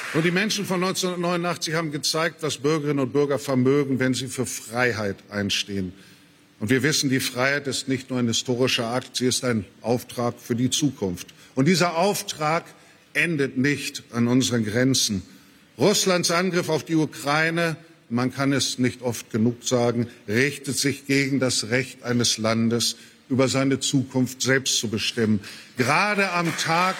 Und die Menschen von 1989 haben gezeigt, was Bürgerinnen und Bürger vermögen, wenn sie für Freiheit einstehen. Und wir wissen, die Freiheit ist nicht nur ein historischer Akt, sie ist ein Auftrag für die Zukunft. Und dieser Auftrag endet nicht an unseren Grenzen. Russlands Angriff auf die Ukraine, man kann es nicht oft genug sagen, richtet sich gegen das Recht eines Landes, über seine Zukunft selbst zu bestimmen. Gerade am Tag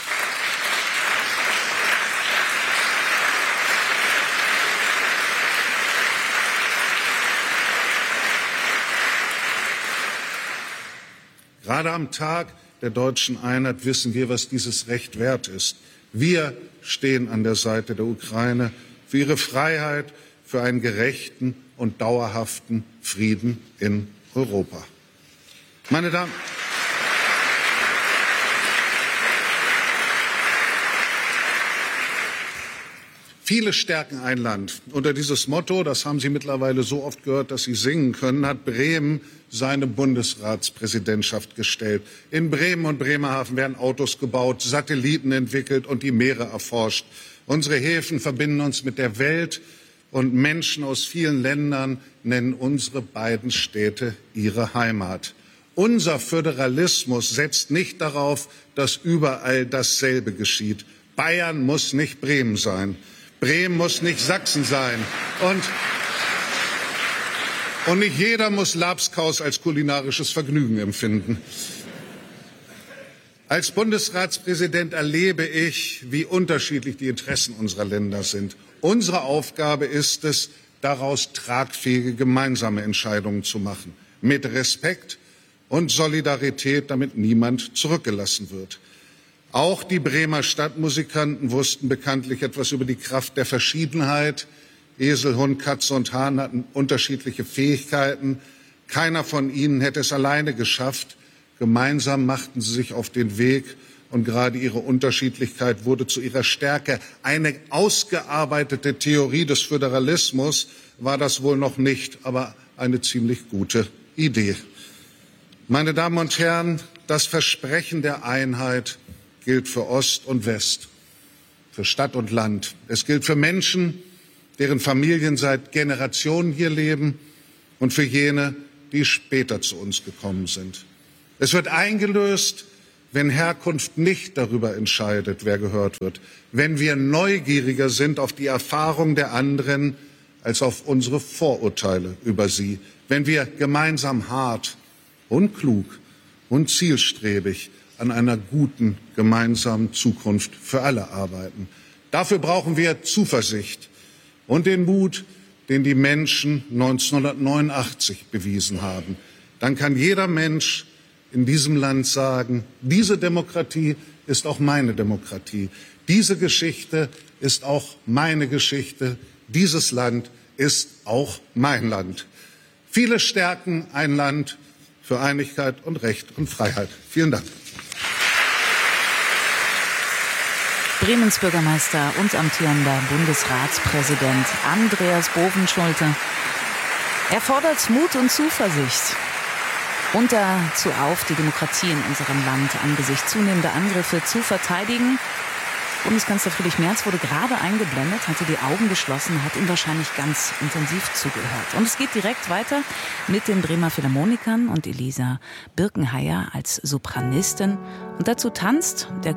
der deutschen Einheit wissen wir, was dieses Recht wert ist. Wir stehen an der Seite der Ukraine für ihre Freiheit, für einen gerechten und dauerhaften Frieden in Europa. Meine Damen Viele stärken ein Land. Unter dieses Motto, das haben Sie mittlerweile so oft gehört, dass Sie singen können, hat Bremen seine Bundesratspräsidentschaft gestellt. In Bremen und Bremerhaven werden Autos gebaut, Satelliten entwickelt und die Meere erforscht. Unsere Häfen verbinden uns mit der Welt und Menschen aus vielen Ländern nennen unsere beiden Städte ihre Heimat. Unser Föderalismus setzt nicht darauf, dass überall dasselbe geschieht. Bayern muss nicht Bremen sein. Bremen muss nicht Sachsen sein. Und nicht jeder muss Labskaus als kulinarisches Vergnügen empfinden. Als Bundesratspräsident erlebe ich, wie unterschiedlich die Interessen unserer Länder sind. Unsere Aufgabe ist es, daraus tragfähige gemeinsame Entscheidungen zu machen. Mit Respekt und Solidarität, damit niemand zurückgelassen wird. Auch die Bremer Stadtmusikanten wussten bekanntlich etwas über die Kraft der Verschiedenheit. Esel, Hund, Katze und Hahn hatten unterschiedliche Fähigkeiten. Keiner von ihnen hätte es alleine geschafft. Gemeinsam machten sie sich auf den Weg und gerade ihre Unterschiedlichkeit wurde zu ihrer Stärke. Eine ausgearbeitete Theorie des Föderalismus war das wohl noch nicht, aber eine ziemlich gute Idee. Meine Damen und Herren, das Versprechen der Einheit gilt für Ost und West, für Stadt und Land. Es gilt für Menschen, deren Familien seit Generationen hier leben und für jene, die später zu uns gekommen sind. Es wird eingelöst, wenn Herkunft nicht darüber entscheidet, wer gehört wird, wenn wir neugieriger sind auf die Erfahrung der anderen als auf unsere Vorurteile über sie, wenn wir gemeinsam hart und klug und zielstrebig an einer guten gemeinsamen Zukunft für alle arbeiten. Dafür brauchen wir Zuversicht und den Mut, den die Menschen 1989 bewiesen haben. Dann kann jeder Mensch in diesem Land sagen, diese Demokratie ist auch meine Demokratie. Diese Geschichte ist auch meine Geschichte. Dieses Land ist auch mein Land. Viele stärken ein Land für Einigkeit und Recht und Freiheit. Vielen Dank. Bremens Bürgermeister und amtierender Bundesratspräsident Andreas Bovenschulte. Er fordert Mut und Zuversicht und dazu auf, die Demokratie in unserem Land angesichts zunehmender Angriffe zu verteidigen. Bundeskanzler Friedrich Merz wurde gerade eingeblendet, hatte die Augen geschlossen, hat ihm wahrscheinlich ganz intensiv zugehört. Und es geht direkt weiter mit den Bremer Philharmonikern und Elisa Birkenheyer als Sopranistin. Und dazu tanzt der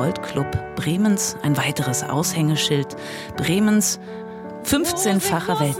Grün-Gold-Club Bremens, ein weiteres Aushängeschild Bremens, 15-facher Weltmeister.